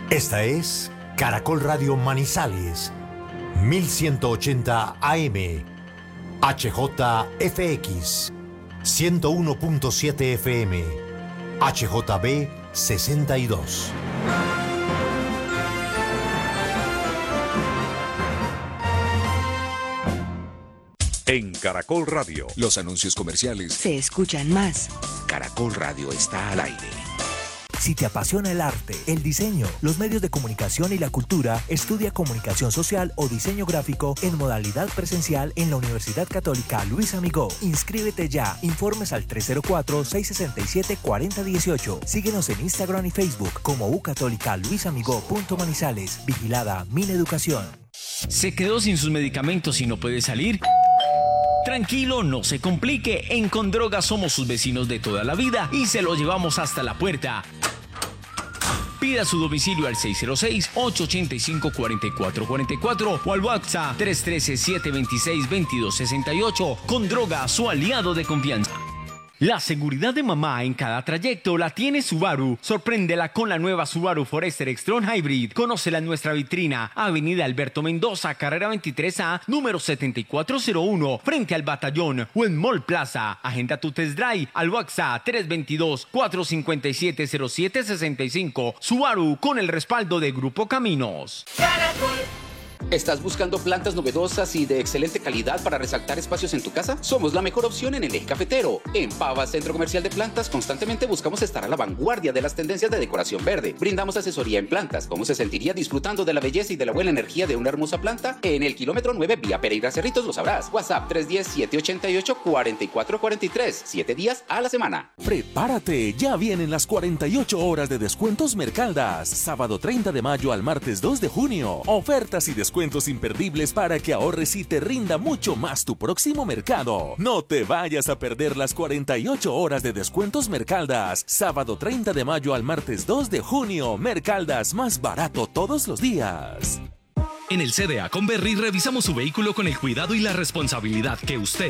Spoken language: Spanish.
Esta es Caracol Radio Manizales, 1180 AM, HJFX, 101.7 FM, HJB 62. En Caracol Radio, los anuncios comerciales se escuchan más. Caracol Radio está al aire. Si te apasiona el arte, el diseño, los medios de comunicación y la cultura, estudia Comunicación Social o Diseño Gráfico en modalidad presencial en la Universidad Católica Luis Amigó. Inscríbete ya. Informes al 304-667-4018. Síguenos en Instagram y Facebook como ucatólicaluisamigó.manizales. Vigilada Mineducación. ¿Se quedó sin sus medicamentos y no puede salir? Tranquilo, no se complique. En Condroga somos sus vecinos de toda la vida y se lo llevamos hasta la puerta. Pida su domicilio al 606-885-4444 o al WhatsApp 313-726-2268. Condroga, su aliado de confianza. La seguridad de mamá en cada trayecto la tiene Subaru. Sorpréndela con la nueva Subaru Forester X-Tron Hybrid. Conócela en nuestra vitrina. Avenida Alberto Mendoza, carrera 23A, número 7401, frente al Batallón o en Mall Plaza. Agenda tu test drive al WhatsApp 322-457-0765. Subaru, con el respaldo de Grupo Caminos. Caracol. ¿Estás buscando plantas novedosas y de excelente calidad para resaltar espacios en tu casa? Somos la mejor opción en el eje cafetero. En Pava Centro Comercial de Plantas constantemente buscamos estar a la vanguardia de las tendencias de decoración verde. Brindamos asesoría en plantas. ¿Cómo se sentiría disfrutando de la belleza y de la buena energía de una hermosa planta? En el kilómetro 9 vía Pereira Cerritos lo sabrás. WhatsApp 310-788-4443. 7 días a la semana. Prepárate, ya vienen las 48 horas de descuentos Mercaldas. Sábado 30 de mayo al martes 2 de junio. Ofertas y descuentos imperdibles para que ahorres y te rinda mucho más tu próximo mercado. No te vayas a perder las 48 horas de descuentos Mercaldas. Sábado 30 de mayo al martes 2 de junio. Mercaldas, más barato todos los días. En el CDA Conberry revisamos su vehículo con el cuidado y la responsabilidad que usted